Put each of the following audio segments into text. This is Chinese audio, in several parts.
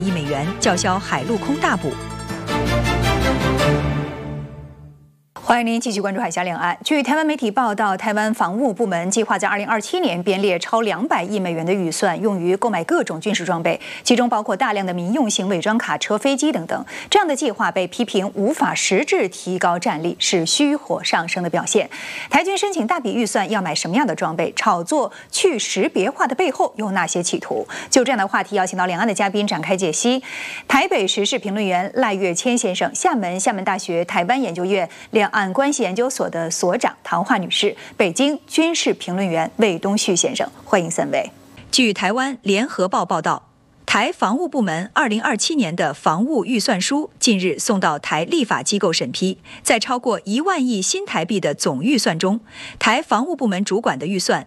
亿美元叫嚣海陆空大补。欢迎您继续关注海峡两岸。据台湾媒体报道，台湾防务部门计划在2027年编列超200亿美元的预算，用于购买各种军事装备，其中包括大量的民用型伪装卡车、飞机等等。这样的计划被批评无法实质提高战力，是虚火上升的表现。台军申请大笔预算要买什么样的装备？炒作去识别化的背后有哪些企图？就这样的话题，邀请到两岸的嘉宾展开解析。台北时事评论员赖岳谦先生，厦门大学台湾研究院两岸关系研究所的所长唐华女士，北京军事评论员魏东旭先生，欢迎三位。据台湾联合报报道，台防务部门2027年的防务预算书近日送到台立法机构审批，在超过1万亿新台币的总预算中，台防务部门主管的预算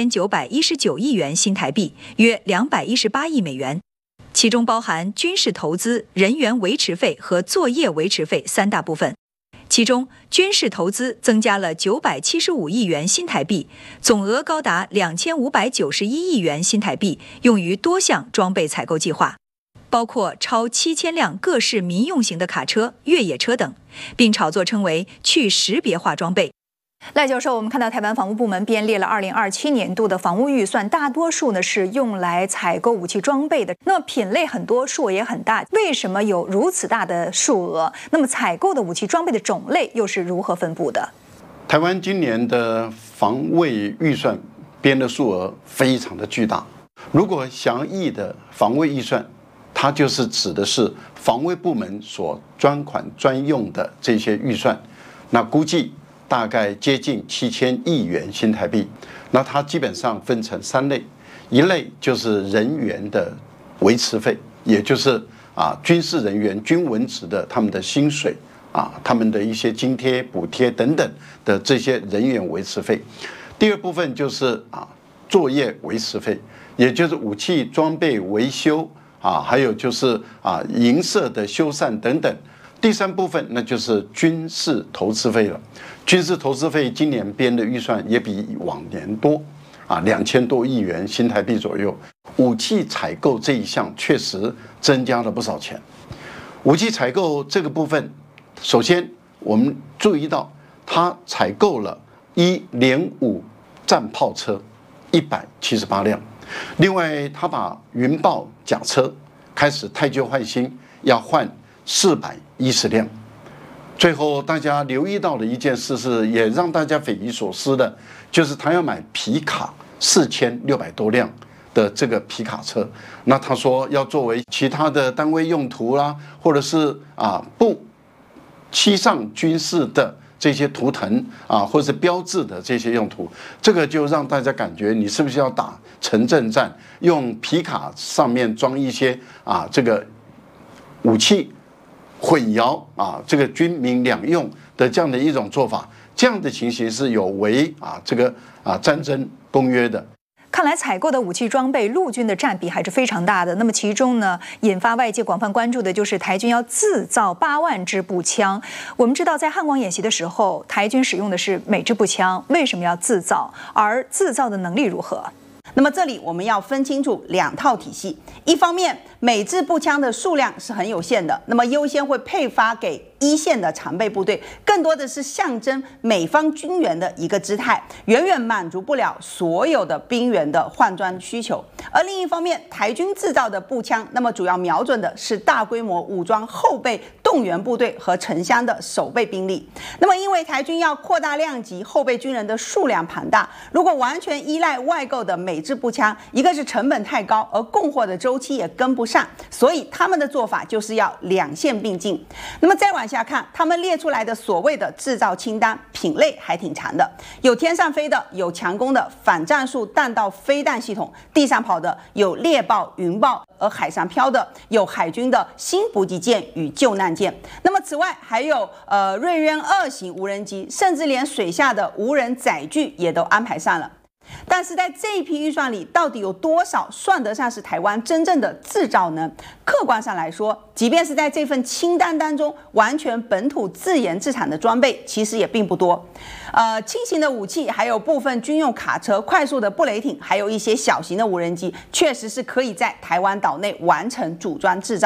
6919亿元新台币，约218亿美元，其中包含军事投资、人员维持费和作业维持费3大部分。其中，军事投资增加了975亿元新台币，总额高达2591亿元新台币，用于多项装备采购计划，包括超7000辆各式民用型的卡车、越野车等，并炒作称为去识别化装备。赖教授，我们看到台湾防务部门编列了2027年度的防务预算，大多数呢是用来采购武器装备的。那么品类很多，数额也很大，为什么有如此大的数额？那么采购的武器装备的种类又是如何分布的？ 台湾今年的防卫预算编的数额非常的巨大。如果详义的防卫预算，它就是指的是防卫部门所专款专用的这些预算，那估计大概接近7000亿元新台币。那它基本上分成3类，一类就是人员的维持费，也就是军事人员军文职的他们的薪水他们的一些津贴补贴等等的这些人员维持费。第二部分就是作业维持费，也就是武器装备维修还有就是营舍的修缮等等。第3部分那就是军事投资费了。军事投资费今年编的预算也比往年多2000多亿元新台币左右。武器采购这一项确实增加了不少钱。武器采购这个部分，首先我们注意到它采购了1连5战炮车178辆，另外它把云豹甲车开始汰旧换新，要换410辆。最后大家留意到的一件事是，也让大家匪夷所思的，就是他要买皮卡4600多辆的这个皮卡车。那他说要作为其他的单位用途啦，或者是不漆上军事的这些图腾或者是标志的这些用途，这个就让大家感觉你是不是要打城镇战，用皮卡上面装一些这个武器，混淆这个军民两用的这样的一种做法。这样的情形是有违这个战争公约的。 看来采购的武器装备，陆军的占比还是非常大的。那么其中呢，引发外界广泛关注的就是台军要自造8万支步枪。我们知道，在汉光演习的时候，台军使用的是美制步枪，为什么要自造？而自造的能力如何？ 那么这里我们要分清楚2套体系。一方面，美制步枪的数量是很有限的，那么优先会配发给1线的常备部队，更多的是象征美方军援的一个姿态，远远满足不了所有的兵员的换装需求。而另一方面，台军制造的步枪，那么主要瞄准的是大规模武装后备动员部队和城乡的守备兵力。那么因为台军要扩大量级，后备军人的数量庞大，如果完全依赖外购的美制步枪，一个是成本太高，而供货的周期也跟不上，所以他们的做法就是要2线并进。那么再往下看，他们列出来的所谓的制造清单品类还挺长的，有天上飞的，有强攻的反战术弹道飞弹系统，地上跑的有猎豹、云豹，而海上漂的有海军的新补给舰与救难舰。那么此外还有瑞渊2型无人机，甚至连水下的无人载具也都安排上了。但是在这一批预算里，到底有多少算得上是台湾真正的制造呢？客观上来说，即便是在这份清单当中，完全本土自研自产的装备其实也并不多。轻型的武器，还有部分军用卡车、快速的布雷艇，还有一些小型的无人机，确实是可以在台湾岛内完成组装制造。